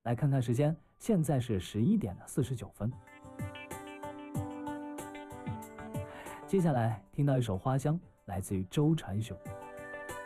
来看看时间，现在是11点49分。接下来听到一首《花香》，来自于周传雄。